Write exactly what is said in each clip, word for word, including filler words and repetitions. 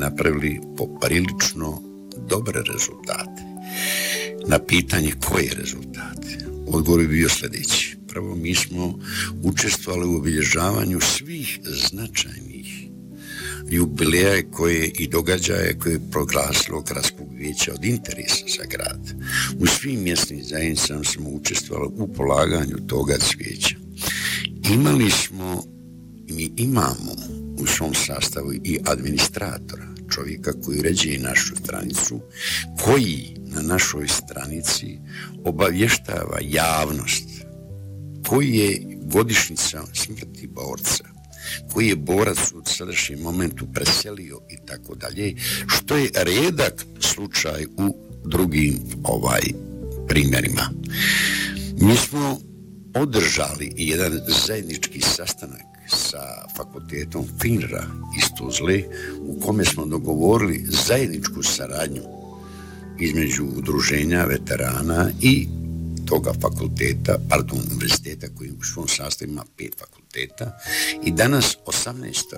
napravili poprilično dobre rezultate. Na pitanje koje rezultate? Odgovor je bio sljedeći. Prvo, mi smo učestvovali u obilježavanju svih značajnih jubileja koje i događaje koje je proglasilo Gradskog vijeća od interesa za grad. U svim mjesnim zajednicama smo učestvovali u polaganju toga cvijeća. Imali smo, mi imamo u svom sastavu i administratora, čovjeka koji uređuje našu stranicu, koji na našoj stranici obavještava javnost, koji je godišnjica smrti borca, koji je borac u sadašnjem momentu preselio i tako dalje, što je rijedak slučaj u drugim ovaj primjerima. Mi smo održali jedan zajednički sastanak sa fakultetom Finra iz Tuzle, u kome smo dogovorili zajedničku saradnju između udruženja veterana i toga fakulteta, pardon, univerziteta koji u svom sastavu ima pet fakulteta, i danas osamnaest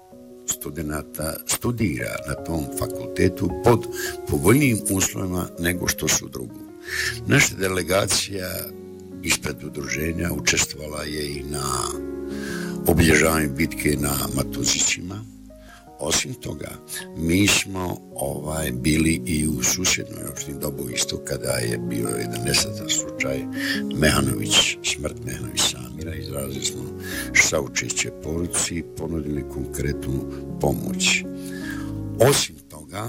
studenata studira na tom fakultetu pod povoljnijim uslovima nego što su drugu. Naša delegacija ispred udruženja učestvovala je i na obilježavanju bitke na Matozićima. Osim toga, mi smo ovaj, bili i u susjednoj opštini Dobovo isto kada je bio jedan nesretan slučaj Mehanović, smrt Mehanović Samira. Izrazili smo saučešće porodici i ponudili konkretnu pomoć. Osim toga,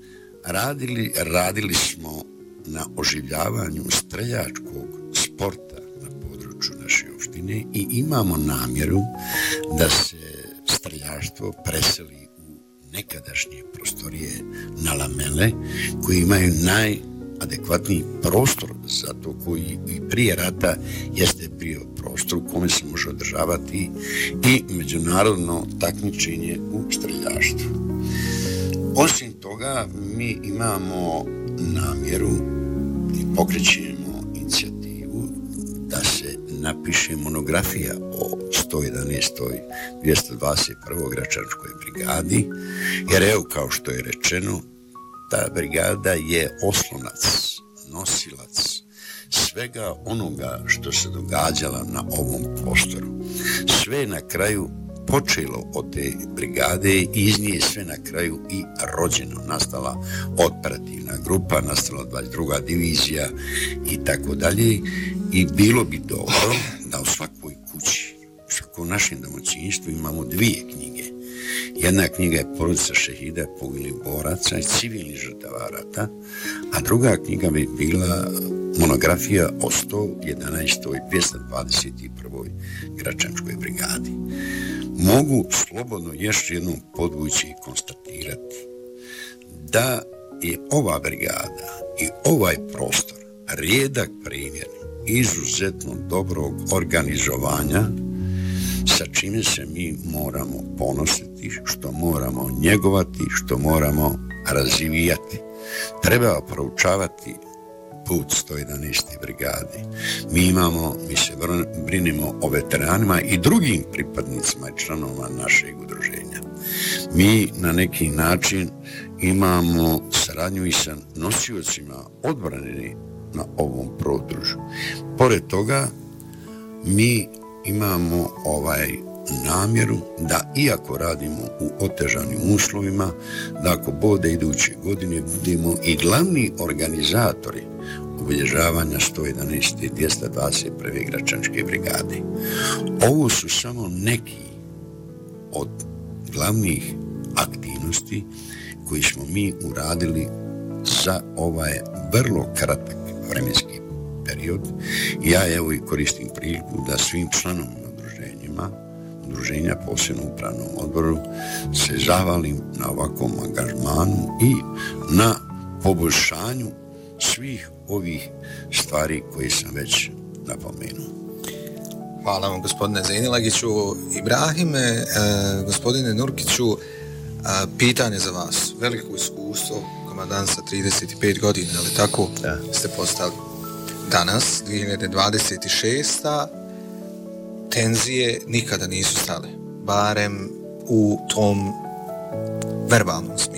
radili, radili smo na oživljavanju streljačkog sporta na području naše opštine i imamo namjeru da se streljaštvo preseli nekadašnje prostorije na Lamele, koji imaju najadekvatniji prostor za to, koji i prije rata jeste bio prostor u kome se može održavati i međunarodno takmičenje u streljaštvu. Osim toga, mi imamo namjeru i pokrećemo inicijativu da se napiše monografija o sto jedanaestoj dvjesto dvadeset prvoj Gračanskoj brigadi, jer evo, kao što je rečeno, ta brigada je oslonac, nosilac svega onoga što se događalo na ovom prostoru. Sve na kraju počelo od te brigade i iz nje sve na kraju i rođeno. Nastala operativna grupa, nastala dvadeset druga divizija i tako dalje, i bilo bi dobro da u svakoj kući, u svakom našem domaćinstvu imamo dvije knjige. Jedna knjiga je Porodica šehida poginulih boraca i civilnih žrtava rata, a druga knjiga bi bila monografija o sto jedanaestoj dvjesto dvadeset prvoj Gračanskoj brigadi. Mogu slobodno još jednom podvući i konstatirati da je ova brigada i ovaj prostor rijedak primjer izuzetno dobrog organizovanja, sa čime se mi moramo ponositi, što moramo njegovati, što moramo razvijati. Treba proučavati put sto jedanaeste brigade. Mi imamo, mi se brinemo o veteranima i drugim pripadnicima i članovima našeg udruženja. Mi na neki način imamo saradnju i sa nosiocima odbrane na ovom području. Pored toga, mi imamo ovaj namjeru da, iako radimo u otežanim uslovima, da ako bude iduće godine budemo i glavni organizatori obilježavanja sto jedanaeste dvjesto dvadeset prve Gračanske brigade. Ovo su samo neki od glavnih aktivnosti koji smo mi uradili za ovaj vrlo kratak vremenski period. Ja evo i koristim priliku da svim članovima udruženjima, udruženja posebno upravnom odboru, se zahvalim na ovakvom angažmanu i na poboljšanju svih ovih stvari koje sam već napomenuo. Hvala vam, gospodine Zejnilagiću. Ibrahime, e, gospodine Nurkiću, e, pitanje za vas. Veliko iskustvo, komandant sa trideset pet godina, ali tako da ste postali. Danas, dvije hiljade dvadeset šesta. tenzije nikada nisu stale, barem u tom verbalnom smislu.